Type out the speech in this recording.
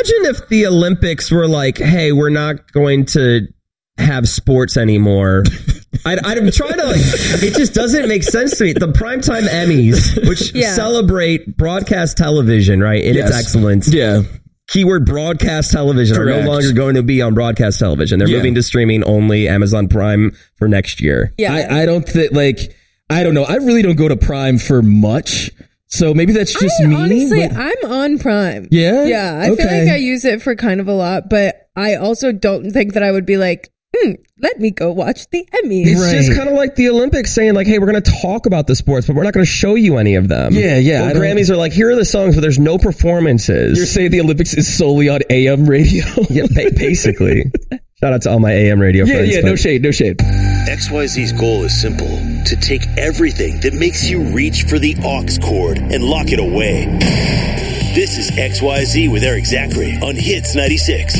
Imagine if the Olympics were like, hey, we're not going to have sports anymore. I'm trying to it just doesn't make sense to me. The Primetime Emmys, which celebrate broadcast television, right, in its excellence. Yeah. Keyword broadcast television are no longer going to be on broadcast television. They're moving to streaming only, Amazon Prime for next year. Yeah. I don't think, I don't know. I really don't go to Prime for much. So maybe that's just me. Honestly, I'm on Prime. Yeah? Yeah. I feel like I use it for kind of a lot, but I also don't think that I would be like, let me go watch the Emmys. It's just kind of like the Olympics saying like, hey, we're going to talk about the sports, but we're not going to show you any of them. Yeah. Well, Grammys are like, here are the songs, but there's no performances. You're saying the Olympics is solely on AM radio? Yeah, basically. Shout out to all my AM radio friends. Yeah, no shade. XYZ's goal is simple: to take everything that makes you reach for the aux cord and lock it away. This is XYZ with Eric Zachary on Hits 96.